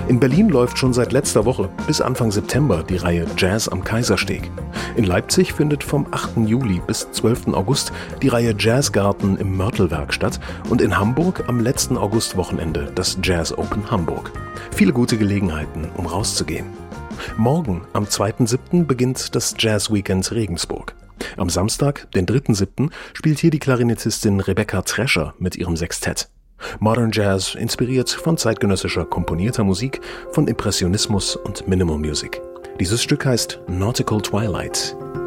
In Berlin läuft schon seit letzter Woche bis Anfang September die Reihe Jazz am Kaisersteg. In Leipzig findet vom 8. Juli bis 12. August die Reihe Jazzgarten im Mörtelwerk statt und in Hamburg am letzten Augustwochenende das Jazz Open Hamburg. Viele gute Gelegenheiten, um rauszugehen. Morgen, am 2.7., beginnt das Jazz Weekend Regensburg. Am Samstag, den 3.7., spielt hier die Klarinettistin Rebecca Trescher mit ihrem Sextett. Modern Jazz inspiriert von zeitgenössischer komponierter Musik, von Impressionismus und Minimal Music. Dieses Stück heißt Nautical Twilight.